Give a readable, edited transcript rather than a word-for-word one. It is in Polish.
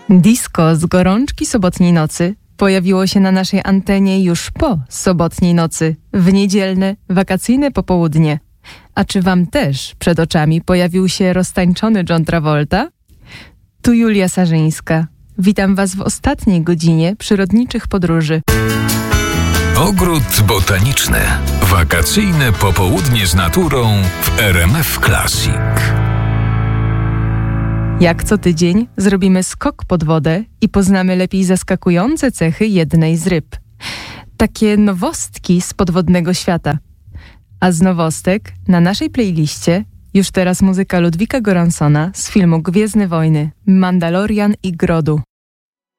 Disco z gorączki sobotniej nocy pojawiło się na naszej antenie już po sobotniej nocy, w niedzielne, wakacyjne popołudnie. A czy wam też przed oczami pojawił się roztańczony John Travolta? Tu Julia Sarzyńska. Witam was w ostatniej godzinie przyrodniczych podróży. Ogród botaniczny. Wakacyjne popołudnie z naturą w RMF Classic. Jak co tydzień zrobimy skok pod wodę i poznamy lepiej zaskakujące cechy jednej z ryb. Takie nowostki z podwodnego świata. A z nowostek na naszej playliście już teraz muzyka Ludwika Göranssona z filmu Gwiezdne Wojny, Mandalorian i Grodu.